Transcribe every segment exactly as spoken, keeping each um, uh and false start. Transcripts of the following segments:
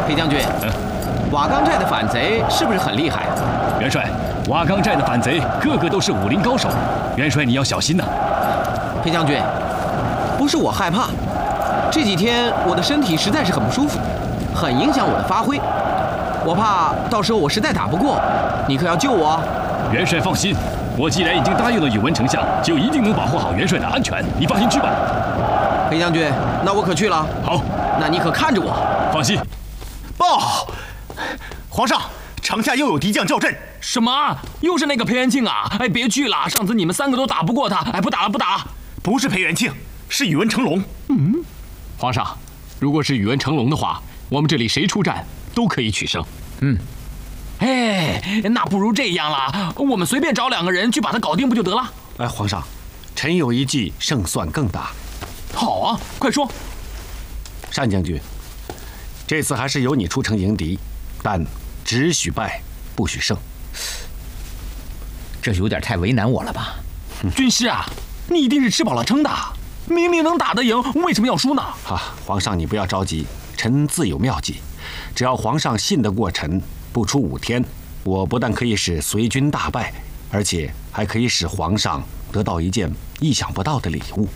裴将军，嗯，瓦岗寨的反贼是不是很厉害啊？ 元帅，瓦岗寨的反贼个个都是武林高手，元帅你要小心呐。 裴将军，不是我害怕，这几天我的身体实在是很不舒服，很影响我的发挥。我怕到时候我实在打不过，你可要救我。 元帅放心，我既然已经答应了宇文丞相，就一定能保护好元帅的安全。你放心去吧。 裴将军，那我可去了。 好， 那你可看着我。 放心。 报，皇上，城下又有敌将叫阵。 什么？又是那个裴元庆啊！哎，别去了，上次你们三个都打不过他。哎，不打了，不打了。 不是裴元庆，是宇文成龙。 嗯，皇上，如果是宇文成龙的话，我们这里谁出战都可以取胜。嗯，哎，那不如这样了，我们随便找两个人去把他搞定不就得了？ 哎，皇上，臣有一计，胜算更大。 好啊，快说。 单将军，这次还是由你出城迎敌，但只许败，不许胜。 这有点太为难我了吧？ 军师啊，你一定是吃饱了撑的，明明能打得赢，为什么要输呢？ 啊，皇上你不要着急，臣自有妙计。只要皇上信得过臣，不出五天，我不但可以使隋军大败，而且还可以使皇上得到一件意想不到的礼物。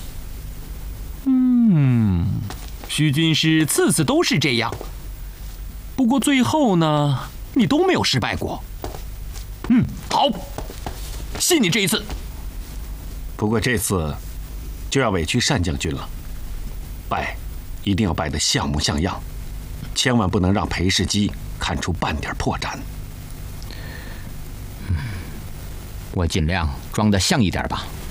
嗯，徐军师次次都是这样，不过最后呢，你都没有失败过。嗯，好，信你这一次。 不过这次就要委屈单将军了，败一定要败得像模像样，千万不能让裴世基看出半点破绽。 嗯，我尽量装得像一点吧。